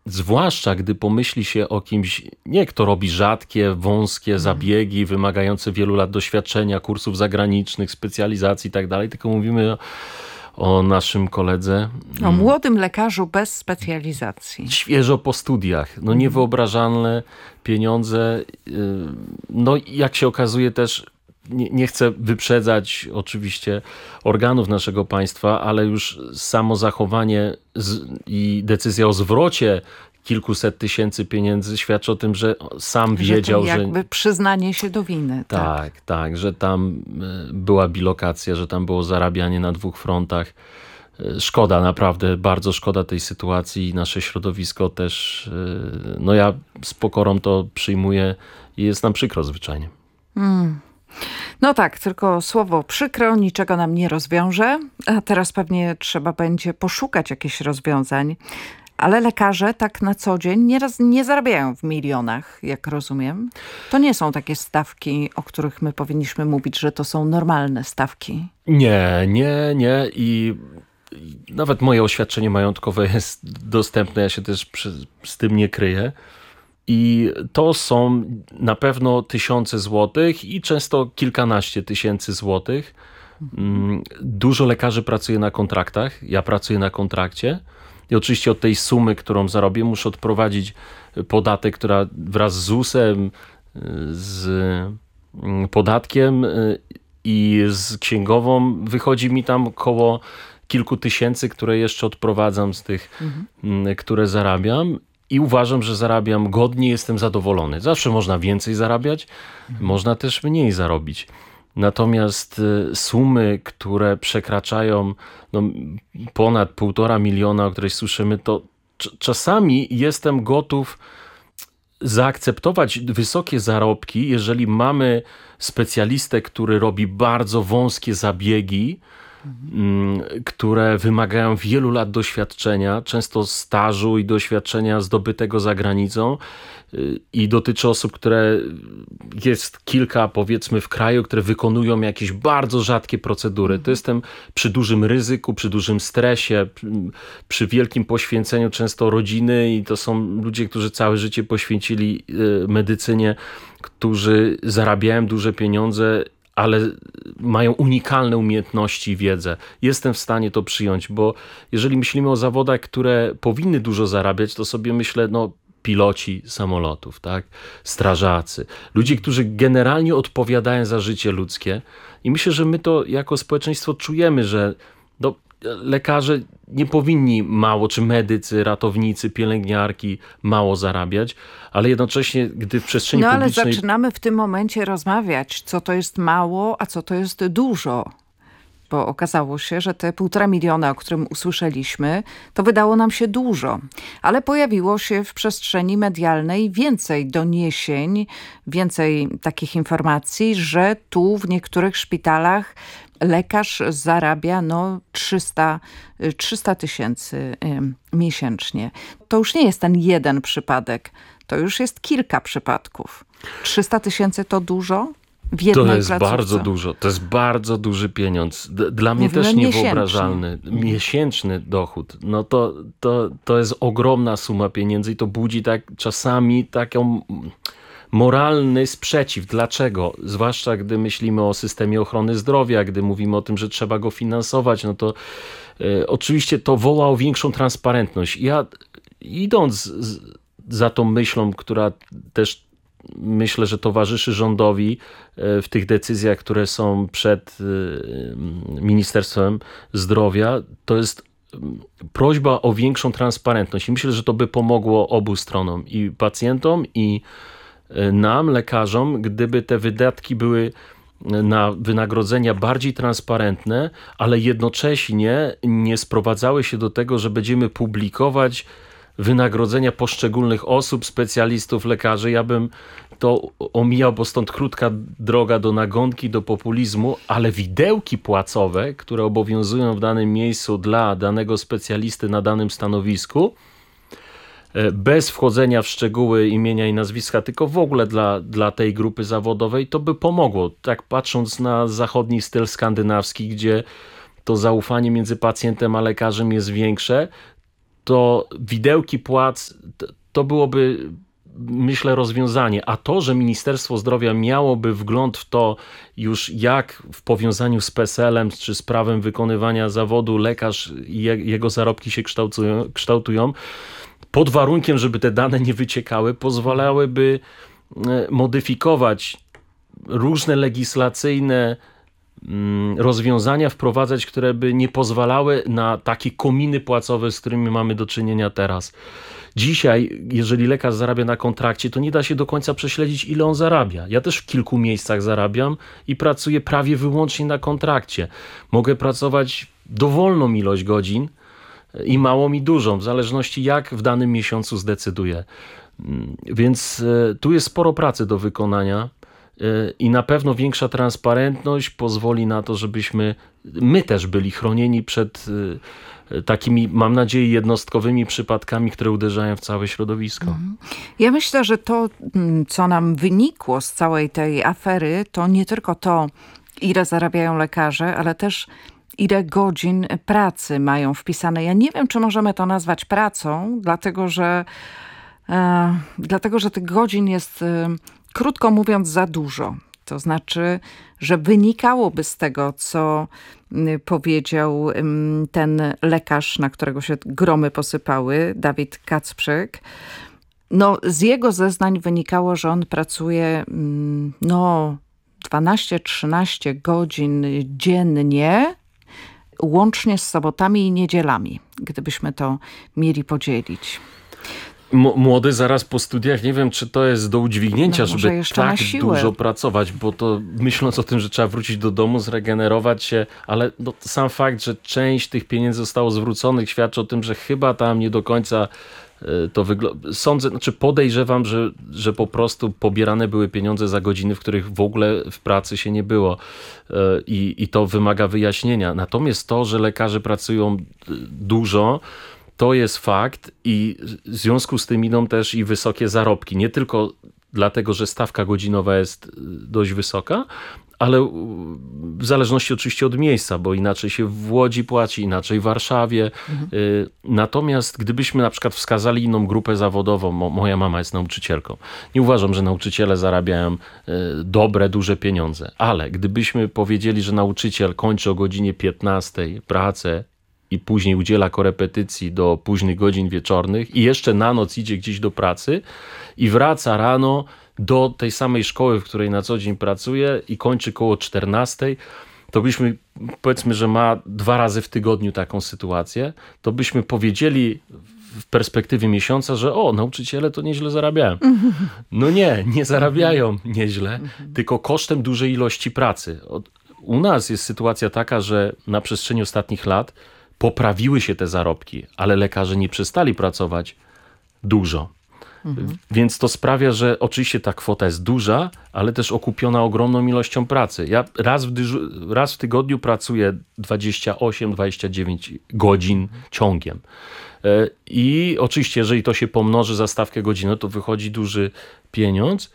zwłaszcza gdy pomyśli się o kimś, nie kto robi rzadkie, wąskie zabiegi wymagające wielu lat doświadczenia, kursów zagranicznych, specjalizacji i tak dalej, tylko mówimy o naszym koledze. O młodym lekarzu bez specjalizacji. Świeżo po studiach. No niewyobrażalne pieniądze. No jak się okazuje też, nie chcę wyprzedzać oczywiście organów naszego państwa, ale już samo zachowanie i decyzja o zwrocie kilkuset tysięcy pieniędzy świadczy o tym, że sam wiedział, że... jakby przyznanie się do winy. Tak, że tam była bilokacja, że tam było zarabianie na dwóch frontach. Szkoda, naprawdę, bardzo szkoda tej sytuacji i nasze środowisko też, no ja z pokorą to przyjmuję i jest nam przykro zwyczajnie. No tak, tylko słowo przykro niczego nam nie rozwiąże, a teraz pewnie trzeba będzie poszukać jakichś rozwiązań. Ale lekarze tak na co dzień nieraz nie zarabiają w milionach, jak rozumiem. To nie są takie stawki, o których my powinniśmy mówić, że to są normalne stawki. Nie. I nawet moje oświadczenie majątkowe jest dostępne, ja się też z tym nie kryję. I to są na pewno tysiące złotych i często kilkanaście tysięcy złotych. Dużo lekarzy pracuje na kontraktach, ja pracuję na kontrakcie. I oczywiście od tej sumy, którą zarobię, muszę odprowadzić podatek, która wraz z ZUS-em, z podatkiem i z księgową wychodzi mi tam około kilku tysięcy, które jeszcze odprowadzam z tych, które zarabiam. I uważam, że zarabiam godnie, jestem zadowolony. Zawsze można więcej zarabiać, można też mniej zarobić. Natomiast sumy, które przekraczają ponad 1,5 miliona, o której słyszymy, to czasami jestem gotów zaakceptować wysokie zarobki, jeżeli mamy specjalistę, który robi bardzo wąskie zabiegi, które wymagają wielu lat doświadczenia, często stażu i doświadczenia zdobytego za granicą i dotyczy osób, które jest kilka powiedzmy w kraju, które wykonują jakieś bardzo rzadkie procedury. To jestem przy dużym ryzyku, przy dużym stresie, przy wielkim poświęceniu często rodziny i to są ludzie, którzy całe życie poświęcili medycynie, którzy zarabiają duże pieniądze, ale mają unikalne umiejętności i wiedzę. Jestem w stanie to przyjąć, bo jeżeli myślimy o zawodach, które powinny dużo zarabiać, to sobie myślę, piloci samolotów, tak? Strażacy. Ludzie, którzy generalnie odpowiadają za życie ludzkie. I myślę, że my to jako społeczeństwo czujemy, że lekarze nie powinni mało, czy medycy, ratownicy, pielęgniarki mało zarabiać, ale jednocześnie, gdy w przestrzeni publicznej... ale zaczynamy w tym momencie rozmawiać, co to jest mało, a co to jest dużo. Bo okazało się, że te 1,5 miliona, o którym usłyszeliśmy, to wydało nam się dużo. Ale pojawiło się w przestrzeni medialnej więcej doniesień, więcej takich informacji, że tu w niektórych szpitalach lekarz zarabia 300 tysięcy miesięcznie. To już nie jest ten jeden przypadek, to już jest kilka przypadków. 300 tysięcy to dużo? W jednej to jest placówce. Bardzo dużo. To jest bardzo duży pieniądz. Dla mnie też niewyobrażalny. Miesięczny dochód. To jest ogromna suma pieniędzy i to budzi czasami taką moralny sprzeciw. Dlaczego? Zwłaszcza gdy myślimy o systemie ochrony zdrowia, gdy mówimy o tym, że trzeba go finansować, to oczywiście to woła o większą transparentność. Ja idąc za tą myślą, która też myślę, że towarzyszy rządowi w tych decyzjach, które są przed Ministerstwem Zdrowia, to jest prośba o większą transparentność. I myślę, że to by pomogło obu stronom, i pacjentom, i nam, lekarzom, gdyby te wydatki były na wynagrodzenia bardziej transparentne, ale jednocześnie nie sprowadzały się do tego, że będziemy publikować wynagrodzenia poszczególnych osób, specjalistów, lekarzy. Ja bym to omijał, bo stąd krótka droga do nagonki, do populizmu, ale widełki płacowe, które obowiązują w danym miejscu dla danego specjalisty na danym stanowisku, bez wchodzenia w szczegóły imienia i nazwiska, tylko w ogóle dla tej grupy zawodowej, to by pomogło. Tak patrząc na zachodni styl skandynawski, gdzie to zaufanie między pacjentem a lekarzem jest większe, to widełki płac to byłoby, myślę, rozwiązanie. A to, że Ministerstwo Zdrowia miałoby wgląd w to już jak w powiązaniu z PESEL-em czy z prawem wykonywania zawodu lekarz i jego zarobki się kształtują, pod warunkiem, żeby te dane nie wyciekały, pozwalałyby modyfikować różne legislacyjne rozwiązania, wprowadzać, które by nie pozwalały na takie kominy płacowe, z którymi mamy do czynienia teraz. Dzisiaj, jeżeli lekarz zarabia na kontrakcie, to nie da się do końca prześledzić, ile on zarabia. Ja też w kilku miejscach zarabiam i pracuję prawie wyłącznie na kontrakcie. Mogę pracować dowolną ilość godzin i małą i dużą, w zależności jak w danym miesiącu zdecyduję. Więc tu jest sporo pracy do wykonania i na pewno większa transparentność pozwoli na to, żebyśmy my też byli chronieni przed takimi, mam nadzieję, jednostkowymi przypadkami, które uderzają w całe środowisko. Ja myślę, że to, co nam wynikło z całej tej afery, to nie tylko to, ile zarabiają lekarze, ale też ile godzin pracy mają wpisane. Ja nie wiem, czy możemy to nazwać pracą, dlatego że tych godzin jest, krótko mówiąc, za dużo. To znaczy, że wynikałoby z tego, co powiedział ten lekarz, na którego się gromy posypały, Dawid Kacprzyk. No, z jego zeznań wynikało, że on pracuje 12-13 godzin dziennie, łącznie z sobotami i niedzielami, gdybyśmy to mieli podzielić. Młody zaraz po studiach, nie wiem, czy to jest do udźwignięcia, żeby tak dużo pracować, bo to myśląc o tym, że trzeba wrócić do domu, zregenerować się, ale sam fakt, że część tych pieniędzy zostało zwróconych, świadczy o tym, że chyba tam nie do końca to wygląda. Podejrzewam, że po prostu pobierane były pieniądze za godziny, w których w ogóle w pracy się nie było i to wymaga wyjaśnienia. Natomiast to, że lekarze pracują dużo, to jest fakt i w związku z tym idą też i wysokie zarobki. Nie tylko dlatego, że stawka godzinowa jest dość wysoka, ale w zależności oczywiście od miejsca, bo inaczej się w Łodzi płaci, inaczej w Warszawie. Natomiast gdybyśmy na przykład wskazali inną grupę zawodową, moja mama jest nauczycielką. Nie uważam, że nauczyciele zarabiają dobre, duże pieniądze, ale gdybyśmy powiedzieli, że nauczyciel kończy o godzinie 15 pracę i później udziela korepetycji do późnych godzin wieczornych i jeszcze na noc idzie gdzieś do pracy i wraca rano do tej samej szkoły, w której na co dzień pracuje i kończy koło 14, to byśmy, powiedzmy, że ma 2 razy w tygodniu taką sytuację, to byśmy powiedzieli w perspektywie miesiąca, że nauczyciele to nieźle zarabiają. No nie zarabiają nieźle, tylko kosztem dużej ilości pracy. U nas jest sytuacja taka, że na przestrzeni ostatnich lat poprawiły się te zarobki, ale lekarze nie przestali pracować dużo. Więc to sprawia, że oczywiście ta kwota jest duża, ale też okupiona ogromną ilością pracy. Ja raz w tygodniu pracuję 28-29 godzin ciągiem. I oczywiście, jeżeli to się pomnoży za stawkę godziny, to wychodzi duży pieniądz.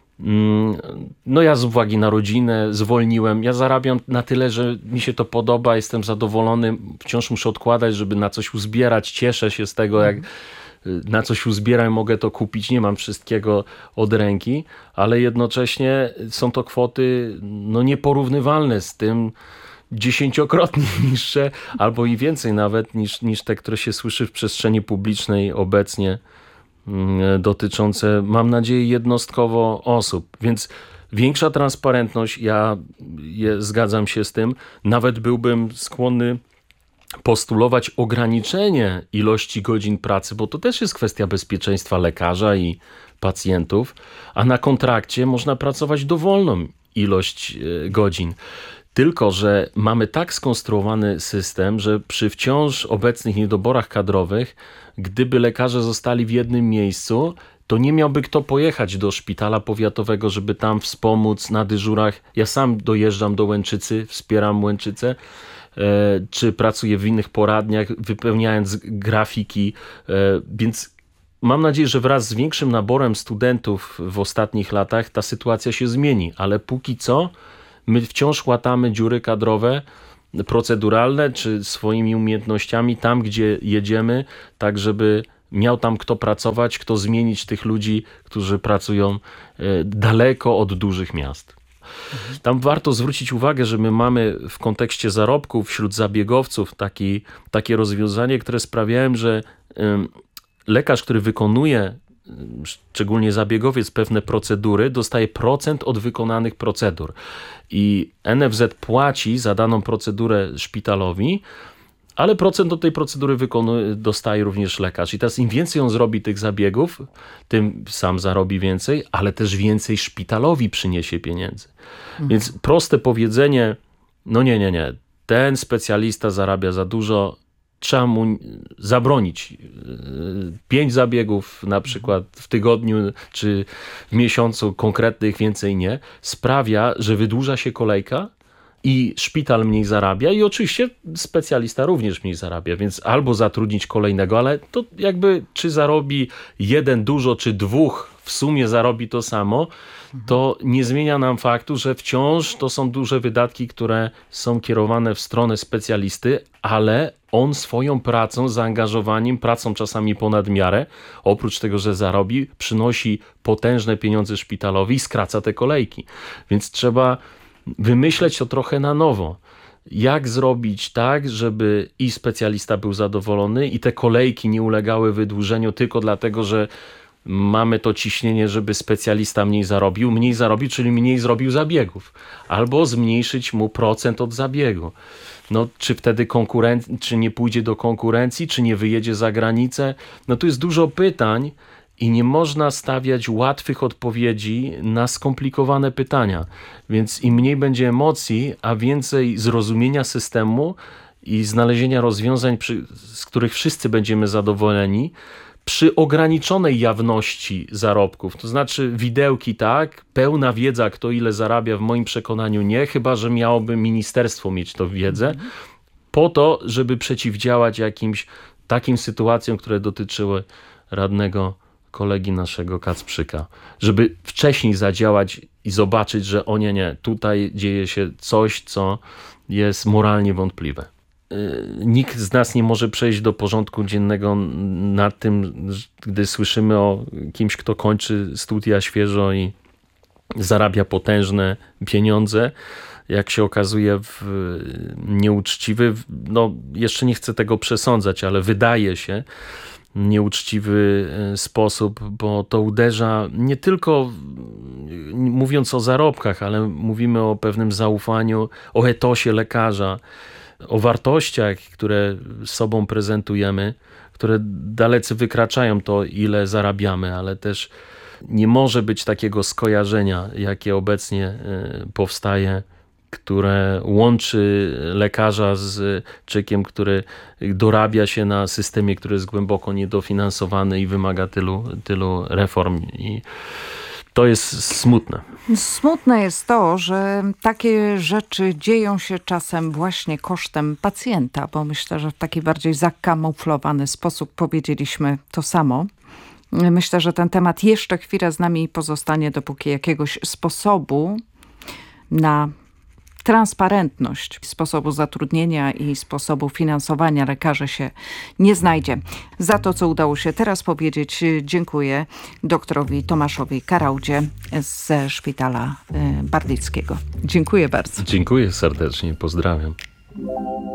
No ja z uwagi na rodzinę zwolniłem. Ja zarabiam na tyle, że mi się to podoba, jestem zadowolony. Wciąż muszę odkładać, żeby na coś uzbierać. Cieszę się z tego, jak na coś uzbieram, mogę to kupić. Nie mam wszystkiego od ręki, ale jednocześnie są to kwoty nieporównywalne z tym, 10-krotnie niższe, albo i więcej nawet niż te, które się słyszy w przestrzeni publicznej obecnie, dotyczące, mam nadzieję, jednostkowo osób. Więc większa transparentność, zgadzam się z tym, nawet byłbym skłonny postulować ograniczenie ilości godzin pracy, bo to też jest kwestia bezpieczeństwa lekarza i pacjentów, a na kontrakcie można pracować dowolną ilość godzin. Tylko że mamy tak skonstruowany system, że przy wciąż obecnych niedoborach kadrowych, gdyby lekarze zostali w jednym miejscu, to nie miałby kto pojechać do szpitala powiatowego, żeby tam wspomóc na dyżurach. Ja sam dojeżdżam do Łęczycy, wspieram Łęczycę, czy pracuję w innych poradniach, wypełniając grafiki, więc mam nadzieję, że wraz z większym naborem studentów w ostatnich latach ta sytuacja się zmieni, ale póki co my wciąż łatamy dziury kadrowe proceduralne, czy swoimi umiejętnościami tam, gdzie jedziemy, tak żeby miał tam kto pracować, kto zmienić tych ludzi, którzy pracują daleko od dużych miast. Tam warto zwrócić uwagę, że my mamy w kontekście zarobków wśród zabiegowców takie rozwiązanie, które sprawiają, że lekarz, który wykonuje, szczególnie zabiegowiec, pewne procedury, dostaje procent od wykonanych procedur. I NFZ płaci za daną procedurę szpitalowi, ale procent od tej procedury dostaje również lekarz. I teraz im więcej on zrobi tych zabiegów, tym sam zarobi więcej, ale też więcej szpitalowi przyniesie pieniędzy. Więc proste powiedzenie, no nie, ten specjalista zarabia za dużo, trzeba mu zabronić 5 zabiegów na przykład w tygodniu czy w miesiącu konkretnych, więcej nie, sprawia, że wydłuża się kolejka i szpital mniej zarabia i oczywiście specjalista również mniej zarabia, więc albo zatrudnić kolejnego, ale to jakby czy zarobi jeden dużo, czy 2 w sumie zarobi to samo, to nie zmienia nam faktu, że wciąż to są duże wydatki, które są kierowane w stronę specjalisty, ale on swoją pracą, zaangażowaniem, pracą czasami ponad miarę, oprócz tego, że zarobi, przynosi potężne pieniądze szpitalowi i skraca te kolejki. Więc trzeba wymyśleć to trochę na nowo. Jak zrobić tak, żeby i specjalista był zadowolony i te kolejki nie ulegały wydłużeniu tylko dlatego, że mamy to ciśnienie, żeby specjalista mniej zarobił, czyli mniej zrobił zabiegów. Albo zmniejszyć mu procent od zabiegu. No, czy wtedy czy nie pójdzie do konkurencji, czy nie wyjedzie za granicę? No tu jest dużo pytań i nie można stawiać łatwych odpowiedzi na skomplikowane pytania. Więc im mniej będzie emocji, a więcej zrozumienia systemu i znalezienia rozwiązań, z których wszyscy będziemy zadowoleni, przy ograniczonej jawności zarobków, to znaczy widełki tak, pełna wiedza, kto ile zarabia, w moim przekonaniu nie, chyba że miałoby ministerstwo mieć tą wiedzę, po to, żeby przeciwdziałać jakimś takim sytuacjom, które dotyczyły radnego kolegi naszego Kacprzyka. Żeby wcześniej zadziałać i zobaczyć, że o nie, tutaj dzieje się coś, co jest moralnie wątpliwe. Nikt z nas nie może przejść do porządku dziennego nad tym, gdy słyszymy o kimś, kto kończy studia świeżo i zarabia potężne pieniądze. Jak się okazuje, w nieuczciwy, no jeszcze nie chcę tego przesądzać, ale wydaje się, nieuczciwy sposób, bo to uderza nie tylko mówiąc o zarobkach, ale mówimy o pewnym zaufaniu, o etosie lekarza, o wartościach, które sobą prezentujemy, które dalece wykraczają to, ile zarabiamy, ale też nie może być takiego skojarzenia, jakie obecnie powstaje, które łączy lekarza z człowiekiem, który dorabia się na systemie, który jest głęboko niedofinansowany i wymaga tylu reform. I to jest smutne. Smutne jest to, że takie rzeczy dzieją się czasem właśnie kosztem pacjenta, bo myślę, że w taki bardziej zakamuflowany sposób powiedzieliśmy to samo. Myślę, że ten temat jeszcze chwilę z nami pozostanie, dopóki jakiegoś sposobu na transparentność sposobu zatrudnienia i sposobu finansowania lekarzy się nie znajdzie. Za to, co udało się teraz powiedzieć, dziękuję doktorowi Tomaszowi Karaudzie ze Szpitala Bardlickiego. Dziękuję bardzo. Dziękuję serdecznie, pozdrawiam.